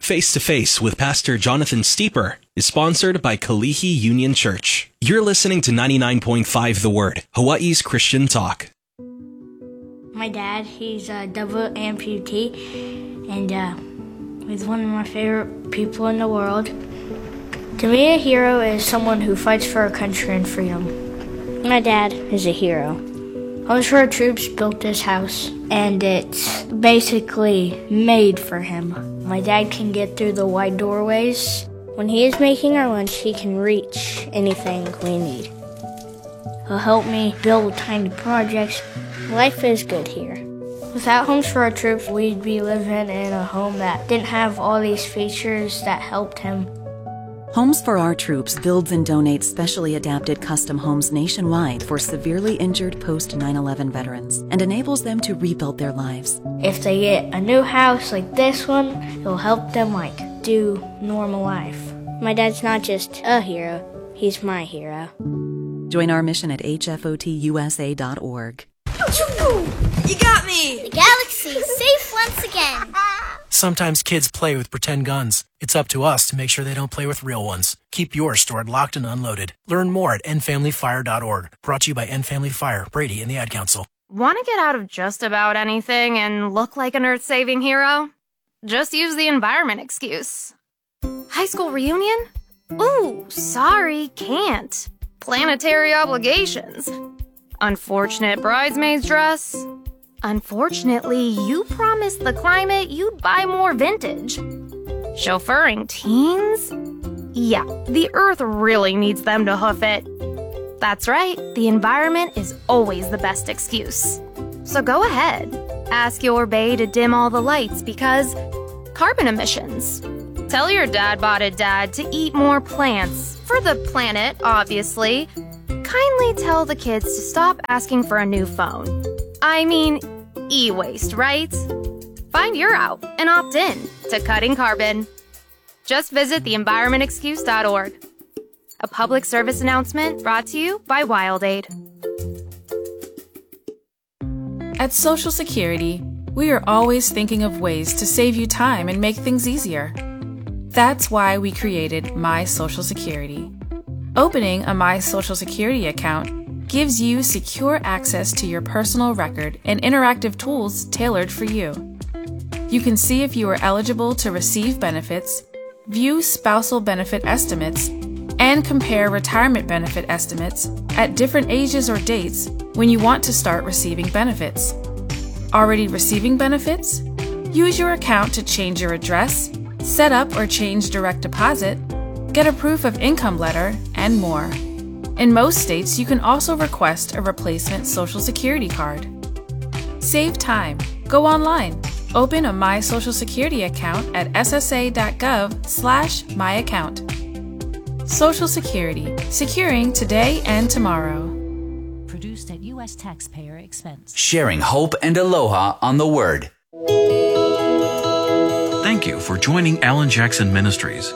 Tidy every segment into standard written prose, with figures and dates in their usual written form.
Face to Face with Pastor Jonathan Steeper is sponsored by Kalihi Union Church. You're listening to 99.5 The Word, Hawaii's Christian talk. My dad, he's a double amputee, and he's one of my favorite people in the world. To me, a hero is someone who fights for our country and freedom. My dad is a hero. Homes for Our Troops built this house, and it's basically made for him. My dad can get through the wide doorways. When he is making our lunch, he can reach anything we need. He'll help me build tiny projects. Life is good here. Without Homes for Our Troops, we'd be living in a home that didn't have all these features that helped him. Homes for Our Troops builds and donates specially adapted custom homes nationwide for severely injured post-9/11 veterans and enables them to rebuild their lives. If they get a new house like this one, it'll help them do normal life. My dad's not just a hero, he's my hero. Join our mission at hfotusa.org. You got me! The galaxy's safe once again. Sometimes kids play with pretend guns. It's up to us to make sure they don't play with real ones. Keep yours stored locked and unloaded. Learn more at endfamilyfire.org. Brought to you by End Family Fire, Brady, and the Ad Council. Want to get out of just about anything and look like an earth-saving hero? Just use the environment excuse. High school reunion? Ooh, sorry, can't. Planetary obligations. Unfortunate bridesmaid's dress. Unfortunately, you promised the climate you'd buy more vintage. Chauffeuring teens? Yeah, the earth really needs them to hoof it. That's right, the environment is always the best excuse. So go ahead, ask your bae to dim all the lights because carbon emissions. Tell your dad-botted dad to eat more plants, for the planet, obviously. Kindly tell the kids to stop asking for a new phone. I mean, e-waste, right? Find your out and opt in to cutting carbon. Just visit theenvironmentexcuse.org. A public service announcement brought to you by WildAid. At Social Security, we are always thinking of ways to save you time and make things easier. That's why we created My Social Security. Opening a My Social Security account gives you secure access to your personal record and interactive tools tailored for you. You can see if you are eligible to receive benefits, view spousal benefit estimates, and compare retirement benefit estimates at different ages or dates when you want to start receiving benefits. Already receiving benefits? Use your account to change your address, set up or change direct deposit, get a proof of income letter, and more. In most states, you can also request a replacement Social Security card. Save time. Go online. Open a My Social Security account at ssa.gov/myaccount. Social Security. Securing today and tomorrow. Produced at U.S. taxpayer expense. Sharing hope and aloha on the Word. Thank you for joining Alan Jackson Ministries.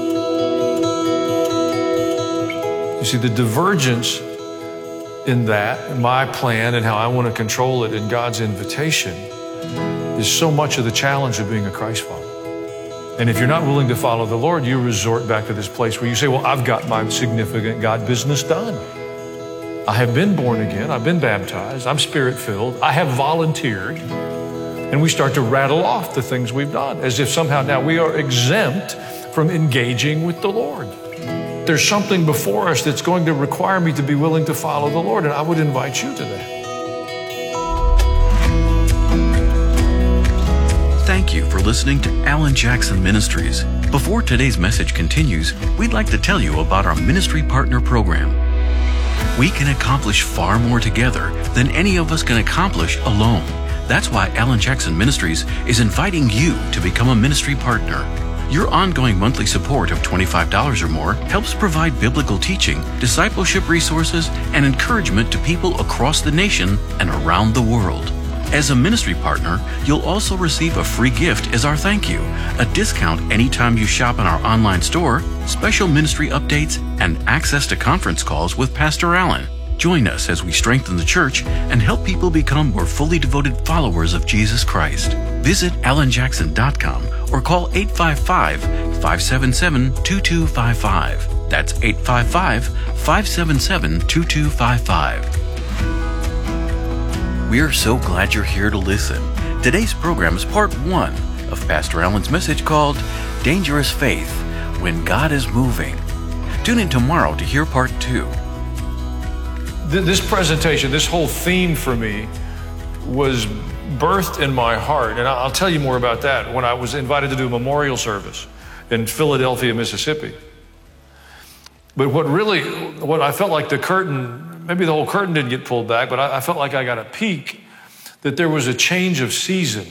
You see, the divergence in that, in my plan and how I want to control it in God's invitation, is so much of the challenge of being a Christ follower. And if you're not willing to follow the Lord, you resort back to this place where you say, well, I've got my significant God business done. I have been born again. I've been baptized. I'm Spirit-filled. I have volunteered. And we start to rattle off the things we've done as if somehow now we are exempt from engaging with the Lord. There's something before us that's going to require me to be willing to follow the Lord, and I would invite you to that. Thank you for listening to Alan Jackson Ministries. Before today's message continues, we'd like to tell you about our Ministry Partner Program. We can accomplish far more together than any of us can accomplish alone. That's why Alan Jackson Ministries is inviting you to become a ministry partner. Your ongoing monthly support of $25 or more helps provide biblical teaching, discipleship resources, and encouragement to people across the nation and around the world. As a ministry partner, you'll also receive a free gift as our thank you, a discount anytime you shop in our online store, special ministry updates, and access to conference calls with Pastor Allen. Join us as we strengthen the church and help people become more fully devoted followers of Jesus Christ. Visit alanjackson.com or call 855-577-2255. That's 855-577-2255. We're so glad you're here to listen. Today's program is part 1 of Pastor Alan's message called Dangerous Faith, When God is Moving. Tune in tomorrow to hear part 2. This presentation, this whole theme for me was birthed in my heart, and I'll tell you more about that, when I was invited to do a memorial service in Philadelphia, Mississippi. But what I felt like the curtain, maybe the whole curtain didn't get pulled back, but I felt like I got a peek that there was a change of season.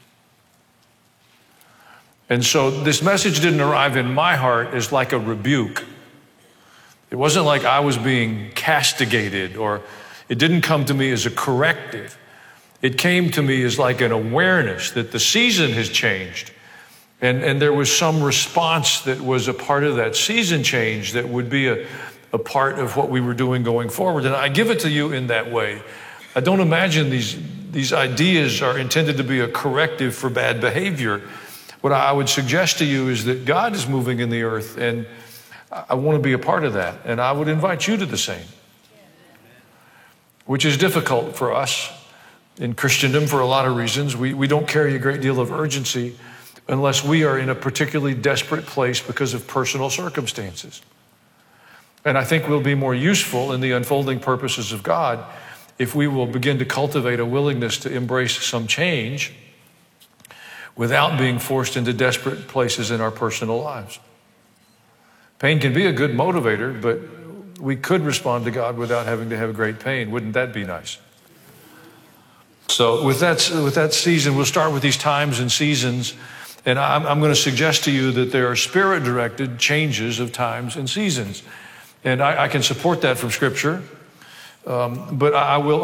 And so this message didn't arrive in my heart as like a rebuke. It wasn't like I was being castigated, or it didn't come to me as a corrective. It came to me as like an awareness that the season has changed. And there was some response that was a part of that season change that would be a part of what we were doing going forward. And I give it to you in that way. I don't imagine these ideas are intended to be a corrective for bad behavior. What I would suggest to you is that God is moving in the earth, and I want to be a part of that. And I would invite you to the same, which is difficult for us in Christendom for a lot of reasons. We don't carry a great deal of urgency unless we are in a particularly desperate place because of personal circumstances. And I think we'll be more useful in the unfolding purposes of God if we will begin to cultivate a willingness to embrace some change without being forced into desperate places in our personal lives. Pain can be a good motivator, but we could respond to God without having to have great pain. Wouldn't that be nice? So with that season, we'll start with these times and seasons. And I'm going to suggest to you that there are Spirit-directed changes of times and seasons. And I can support that from Scripture, but I will